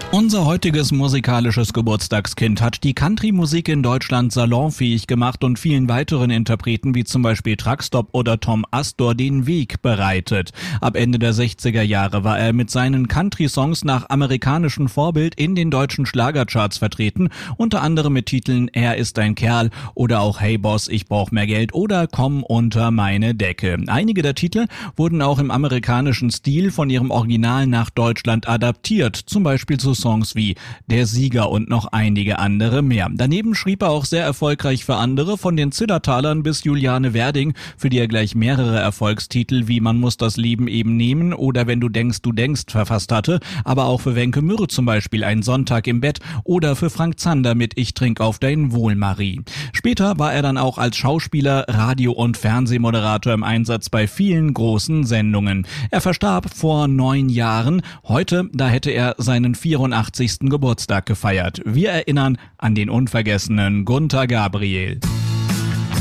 Unser heutiges musikalisches Geburtstagskind hat die Country-Musik in Deutschland salonfähig gemacht und vielen weiteren Interpreten wie zum Beispiel Truckstop oder Tom Astor den Weg bereitet. Ab Ende der 60er Jahre war er mit seinen Country-Songs nach amerikanischem Vorbild in den deutschen Schlagercharts vertreten, unter anderem mit Titeln Er ist ein Kerl oder auch Hey Boss, ich brauch mehr Geld oder Komm unter meine Decke. Einige der Titel wurden auch im amerikanischen Stil von ihrem Original nach Deutschland adaptiert, zum Beispiel zu Songs wie Der Sieger und noch einige andere mehr. Daneben schrieb er auch sehr erfolgreich für andere, von den Zillertalern bis Juliane Werding, für die er gleich mehrere Erfolgstitel wie Man muss das Leben eben nehmen oder Wenn du denkst verfasst hatte, aber auch für Wenke Mürre zum Beispiel Ein Sonntag im Bett oder für Frank Zander mit Ich trink auf dein Wohl, Marie. Später war er dann auch als Schauspieler, Radio- und Fernsehmoderator im Einsatz bei vielen großen Sendungen. Er verstarb vor 9 Jahren. Heute, da hätte er seinen 84. Geburtstag gefeiert. Wir erinnern an den unvergessenen Gunter Gabriel.